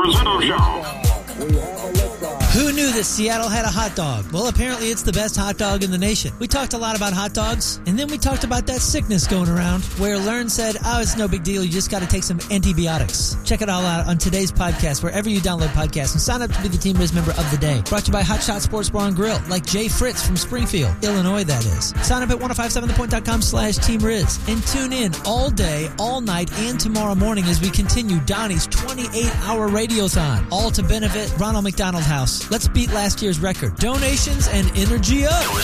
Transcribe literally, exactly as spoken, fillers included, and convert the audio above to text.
Rizzuto Show. Who knew that Seattle had a hot dog? Well, apparently it's the best hot dog in the nation. We talked a lot about hot dogs, and then we talked about that sickness going around where Learn said, oh, it's no big deal. You just got to take some antibiotics. Check it all out on today's podcast, wherever you download podcasts, and sign up to be the Team Riz member of the day. Brought to you by Hot Shot Sports Bar and Grill, like Jay Fritz from Springfield, Illinois, that is. Sign up at ten fifty-seven the point dot com slash Team Riz and tune in all day, all night, and tomorrow morning as we continue Donnie's twenty-eight hour radiothon, all to benefit Ronald McDonald House. Let's beat last year's record. Donations and energy up.